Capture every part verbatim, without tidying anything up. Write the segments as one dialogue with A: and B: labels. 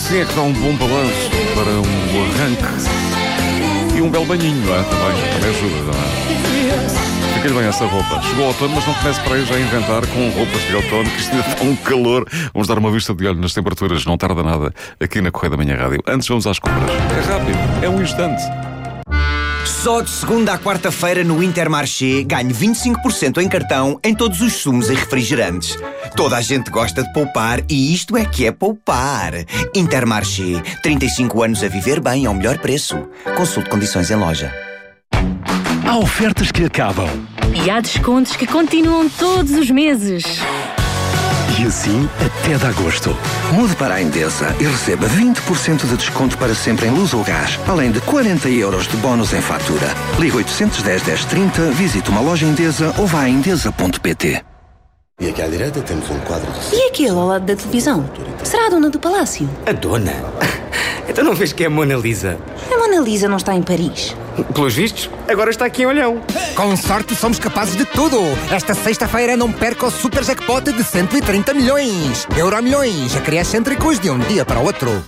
A: assim é que dá um bom balanço para um arranque e um belo banhinho, não é? Também, também ajuda, não é? Fica-lhe bem essa roupa. Chegou o outono, mas não comece para aí já a inventar com roupas de outono, que isto ainda está um calor. Vamos dar uma vista de olho nas temperaturas, não tarda nada, aqui na Correia da Manhã Rádio. Antes vamos às compras. É rápido, é um instante.
B: Só de segunda à quarta-feira no Intermarché ganho vinte e cinco por cento em cartão em todos os sumos e refrigerantes. Toda a gente gosta de poupar e isto é que é poupar. Intermarché, trinta e cinco anos a viver bem ao melhor preço. Consulte condições em loja.
C: Há ofertas que acabam.
D: E há descontos que continuam todos os meses.
C: E assim até de agosto.
E: Mude para a Endesa e receba vinte por cento de desconto para sempre em luz ou gás, além de quarenta euros de bónus em fatura. Ligue oitocentos e dez, dez trinta, visite uma loja Endesa ou vá a endesa ponto pt.
F: E aqui à direita temos um quadro de...
G: E aquele ao lado da televisão? Será a dona do palácio?
H: A dona? Então não vês que é a Mona Lisa?
G: A Mona Lisa não está em Paris.
H: Pelos vistos, agora está aqui em Olhão.
I: Com sorte somos capazes de tudo. Esta sexta-feira não perca o super jackpot de cento e trinta milhões. Euromilhões, a criar excêntricos de um dia para o outro.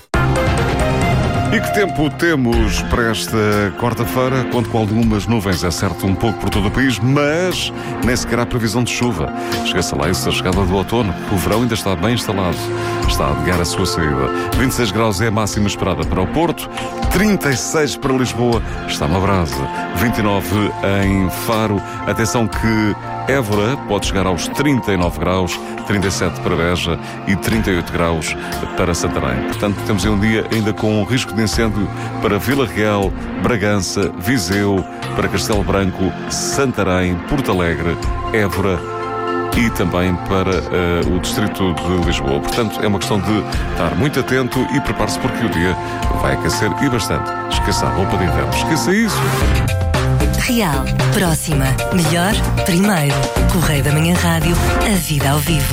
A: E que tempo temos para esta quarta-feira? Conto com algumas nuvens, é certo, um pouco por todo o país, mas nem sequer há previsão de chuva. Chega-se lá isso, a chegada do outono. O verão ainda está bem instalado. Está a adiar a sua saída. vinte e seis graus é a máxima esperada para o Porto, trinta e seis para Lisboa, está uma brasa. vinte e nove em Faro. Atenção que Évora pode chegar aos trinta e nove graus, trinta e sete para Beja e trinta e oito graus para Santarém. Portanto, temos um dia ainda com um risco de incêndio para Vila Real, Bragança, Viseu, para Castelo Branco, Santarém, Porto Alegre, Évora e também para uh, o distrito de Lisboa. Portanto, é uma questão de estar muito atento e prepare-se porque o dia vai aquecer e bastante. Esqueça a roupa de inverno. Esqueça isso.
J: Real, próxima, melhor, primeiro. Correio da Manhã Rádio, a vida ao vivo.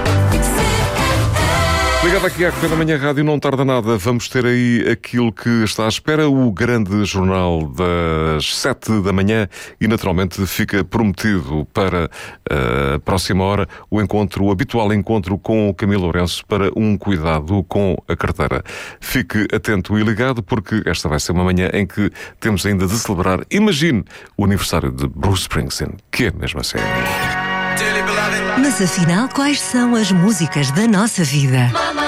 A: Ligado aqui à Correia da Manhã Rádio, não tarda nada. Vamos ter aí aquilo que está à espera, o grande jornal das sete da manhã e naturalmente fica prometido para a próxima hora o encontro, o habitual encontro com o Camilo Lourenço para um cuidado com a carteira. Fique atento e ligado porque esta vai ser uma manhã em que temos ainda de celebrar, imagine, o aniversário de Bruce Springsteen, que é mesmo assim.
J: Mas afinal, quais são as músicas da nossa vida?